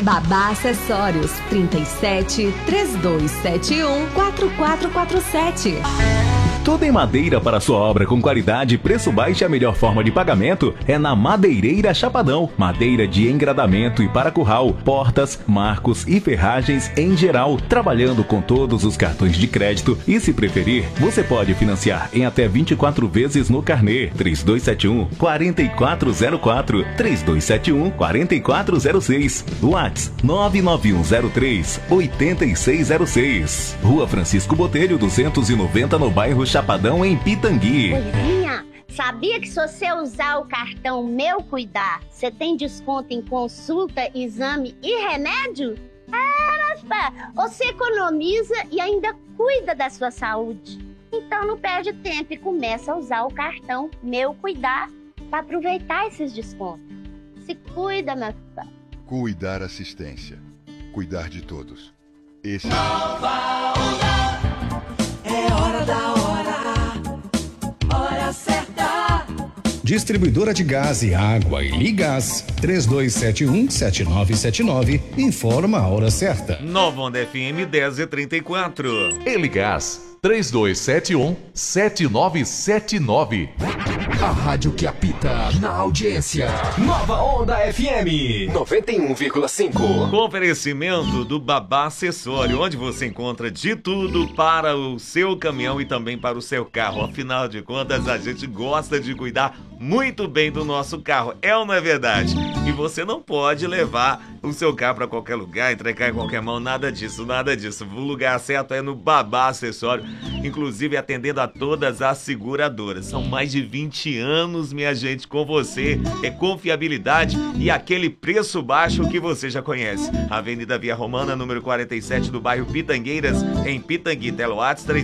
Babá Acessórios 37 3271 4447. Tudo em madeira para sua obra com qualidade, preço baixo e a melhor forma de pagamento é na Madeireira Chapadão. Madeira de engradamento e para curral, portas, marcos e ferragens em geral, trabalhando com todos os cartões de crédito e, se preferir, você pode financiar em até 24 vezes no carnê. 3271-4404, 3271-4406, WhatsApp 99103-8606. Rua Francisco Botelho 290 no bairro Chapadão, em Pitangui. Coisinha, sabia que se você usar o cartão Meu Cuidar, você tem desconto em consulta, exame e remédio? Você economiza e ainda cuida da sua saúde. Então não perde tempo e começa a usar o cartão Meu Cuidar para aproveitar esses descontos. Se cuida, meu filho. Cuidar Assistência. Cuidar de todos. Esse Nova Onda. É hora da hora. Hora certa. Distribuidora de gás e água e Ligás 3271-7979 informa a hora certa. Nova Onda FM 10h34. Ligás 3271-7979. A rádio que apita na audiência. Nova Onda FM 91,5. Com oferecimento do Babá Acessório, onde você encontra de tudo para o seu caminhão e também para o seu carro. Afinal de contas, a gente gosta de cuidar muito bem do nosso carro, é ou não é verdade? E você não pode levar o seu carro para qualquer lugar, entregar em qualquer mão, nada disso, nada disso. O lugar certo é no Babá Acessório, inclusive atendendo a todas as seguradoras. São mais de 20 anos, minha gente, com você. É confiabilidade e aquele preço baixo que você já conhece. Avenida Via Romana, número 47, do bairro Pitangueiras, em Pitangui. Telo WhatsApp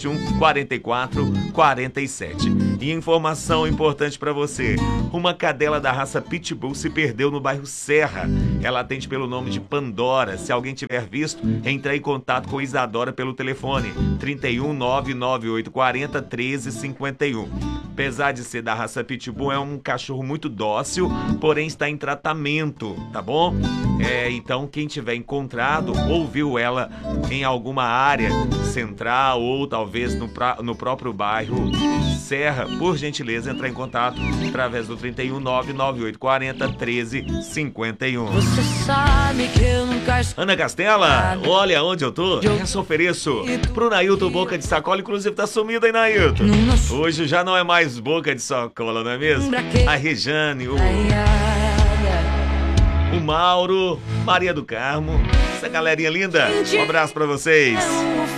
3271-4447. E informação importante para você: uma cadela da raça Pitbull se perdeu no bairro Serra. Ela atende pelo nome de Pandora. Se alguém tiver visto, entre em contato com Isadora pelo telefone 31 998 40 13 51. Apesar de ser da raça Pitbull, é um cachorro muito dócil, porém está em tratamento, tá bom? Então quem tiver encontrado ou viu ela em alguma área central ou talvez no próprio bairro Serra, por gentileza, entrar em contato através do 31 998 40 13 51. Você sabe que eu nunca... Ana Castela, olha onde eu tô. Essa ofereço pro Nailton Boca de Sacola. Inclusive tá sumido aí, Nailton. Hoje já não é mais Boca de Sacola, não é mesmo? A Rejane, o Mauro, Maria do Carmo, essa galerinha linda. Um abraço pra vocês.